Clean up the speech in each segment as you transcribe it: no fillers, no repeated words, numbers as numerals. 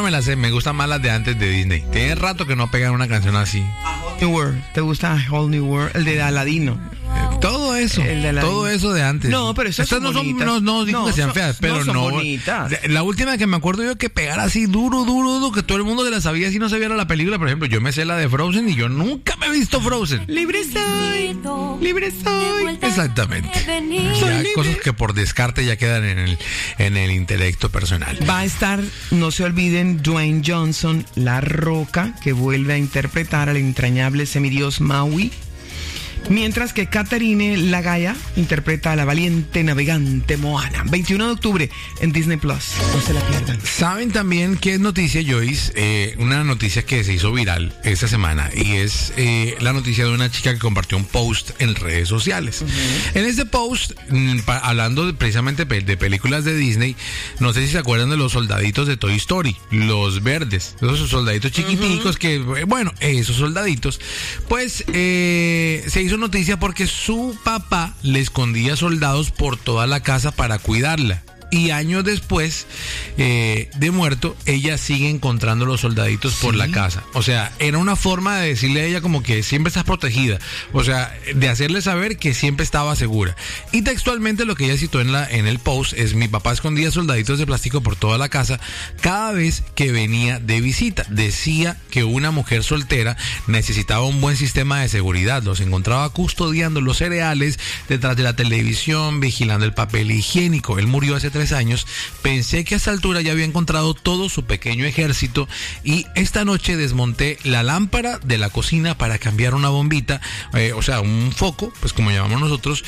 me las sé, me gustan más las de antes de Disney. Tiene rato que no pegan una canción así. New World, ¿te gusta Whole New World? El de Aladino. Todo eso, todo eso de antes. No, pero estas no son, no digo que sean feas, pero son bonitas. La última que me acuerdo yo que pegara así duro, que todo el mundo se la sabía si no se viera la película. Por ejemplo, yo me sé la de Frozen y yo nunca me he visto Frozen. Libre soy. Exactamente. Ya cosas que por descarte ya quedan en el intelecto personal. Va a estar, no se olviden, Dwayne Johnson, La Roca, que vuelve a interpretar al entrañable semidios Maui. Mientras que Catherine Lagaya interpreta a la valiente navegante Moana. 21 de octubre en Disney Plus. No se la pierdan. ¿Saben también qué es noticia, Joyce? Una noticia que se hizo viral esta semana. Y es la noticia de una chica que compartió un post en redes sociales. En este post, hablando precisamente de películas de Disney, no sé si se acuerdan de los soldaditos de Toy Story. Los verdes. Esos soldaditos chiquiticos que, bueno, esos soldaditos. Pues se hizo noticia porque su papá le escondía soldados por toda la casa para cuidarla. Y años después de muerto, ella sigue encontrando los soldaditos por la casa. O sea, era una forma de decirle a ella como que siempre estás protegida. O sea, de hacerle saber que siempre estaba segura. Y textualmente lo que ella citó en el post es: mi papá escondía soldaditos de plástico por toda la casa cada vez que venía de visita. Decía que una mujer soltera necesitaba un buen sistema de seguridad. Los encontraba custodiando los cereales, detrás de la televisión, vigilando el papel higiénico. Él murió hace 3 años. Pensé que a esta altura ya había encontrado todo su pequeño ejército y esta noche desmonté la lámpara de la cocina para cambiar una bombita, o sea, un foco, pues como llamamos nosotros,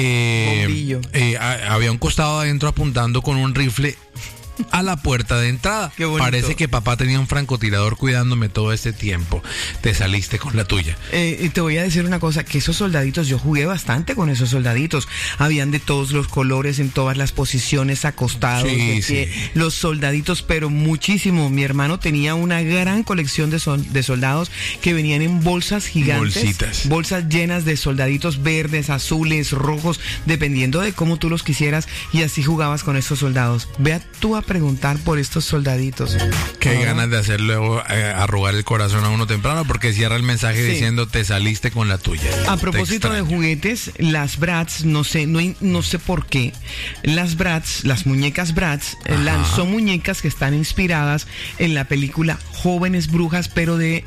que había un costado adentro apuntando con un rifle a la puerta de entrada. Parece que papá tenía un francotirador cuidándome todo este tiempo. Te saliste con la tuya. Te voy a decir una cosa, que esos soldaditos, yo jugué bastante con esos soldaditos. Habían de todos los colores, en todas las posiciones, acostados, de pie, los soldaditos, pero muchísimo. Mi hermano tenía una gran colección de soldados que venían en bolsas gigantes. Bolsas llenas de soldaditos verdes, azules, rojos, dependiendo de cómo tú los quisieras, y así jugabas con esos soldados. Vea tú a preguntar por estos soldaditos. Qué ganas de hacer luego arrugar el corazón a uno temprano, porque cierra el mensaje diciendo te saliste con la tuya. A propósito de juguetes, las Bratz, no sé por qué, las muñecas Bratz son muñecas que están inspiradas en la película Jóvenes Brujas, pero de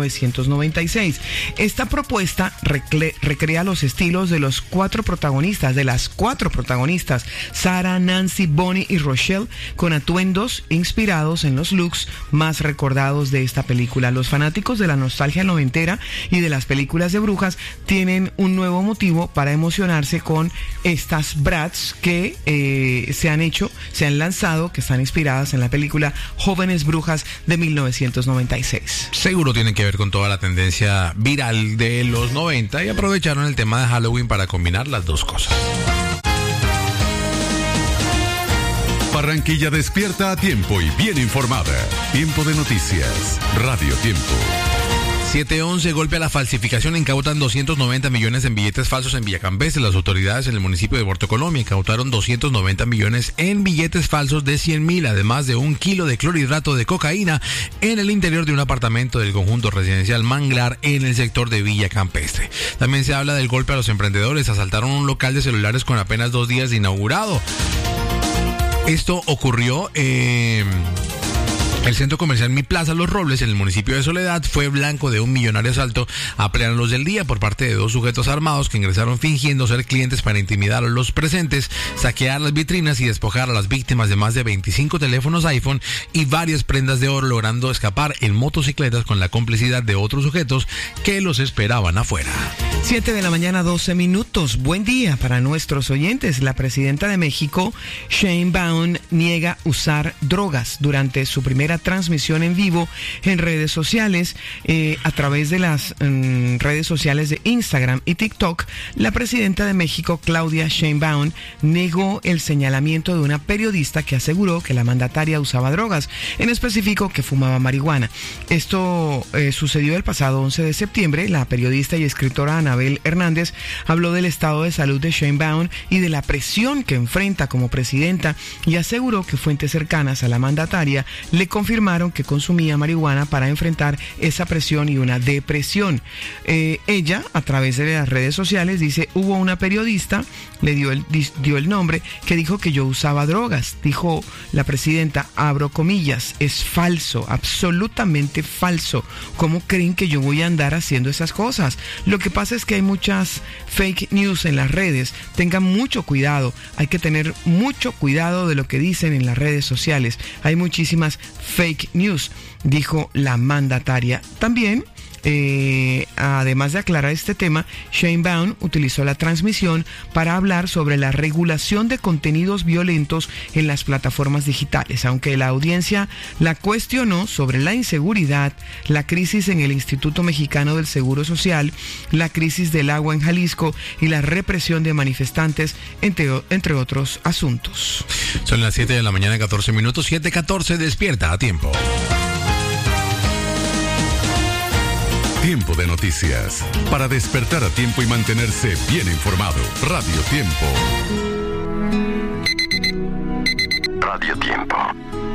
1996. Esta propuesta recrea los estilos de las cuatro protagonistas, Sarah, Nancy, Bonnie y Rochelle, con atuendos inspirados en los looks más recordados de esta película. Los fanáticos de la nostalgia noventera y de las películas de brujas tienen un nuevo motivo para emocionarse con estas Bratz que se han lanzado, que están inspiradas en la película Jóvenes Brujas de 1996. Seguro tienen que ver con toda la tendencia viral de los 90 y aprovecharon el tema de Halloween para combinar las dos cosas. Barranquilla despierta a tiempo y bien informada. Tiempo de noticias. Radio Tiempo. 711, golpe a la falsificación. Incautan 290 millones en billetes falsos en Villacampestre. Las autoridades en el municipio de Puerto Colombia incautaron 290 millones en billetes falsos de 100.000, además de 1 kilo de clorhidrato de cocaína en el interior de un apartamento del conjunto residencial Manglar en el sector de Villacampestre. También se habla del golpe a los emprendedores. Asaltaron un local de celulares con apenas 2 días de inaugurado. Esto ocurrió el centro comercial Mi Plaza Los Robles, en el municipio de Soledad, fue blanco de un millonario asalto a plena luz del día por parte de 2 sujetos armados que ingresaron fingiendo ser clientes para intimidar a los presentes, saquear las vitrinas y despojar a las víctimas de más de 25 teléfonos iPhone y varias prendas de oro, logrando escapar en motocicletas con la complicidad de otros sujetos que los esperaban afuera. 7 de la mañana, 12 minutos. Buen día para nuestros oyentes. La presidenta de México, Sheinbaum, niega usar drogas durante su primera transmisión en vivo en redes sociales. A través de las redes sociales de Instagram y TikTok, la presidenta de México, Claudia Sheinbaum, negó el señalamiento de una periodista que aseguró que la mandataria usaba drogas, en específico que fumaba marihuana. Esto sucedió el pasado 11 de septiembre. La periodista y escritora Anabel Hernández habló del estado de salud de Sheinbaum y de la presión que enfrenta como presidenta, y aseguró que fuentes cercanas a la mandataria le confirmaron que consumía marihuana para enfrentar esa presión y una depresión. Ella, a través de las redes sociales, dice, hubo una periodista, le dio el nombre, que dijo que yo usaba drogas. Dijo la presidenta, abro comillas, es falso, absolutamente falso. ¿Cómo creen que yo voy a andar haciendo esas cosas? Lo que pasa es que hay muchas fake news en las redes. Tengan mucho cuidado, hay que tener mucho cuidado de lo que dicen en las redes sociales. Hay muchísimas fake news, dijo la mandataria. También, además de aclarar este tema, Sheinbaum utilizó la transmisión para hablar sobre la regulación de contenidos violentos en las plataformas digitales, aunque la audiencia la cuestionó sobre la inseguridad, la crisis en el Instituto Mexicano del Seguro Social, la crisis del agua en Jalisco y la represión de manifestantes, entre otros asuntos. Son las 7 de la mañana, 14 minutos, 7:14, despierta a tiempo. Tiempo de noticias. Para despertar a tiempo y mantenerse bien informado. Radio Tiempo.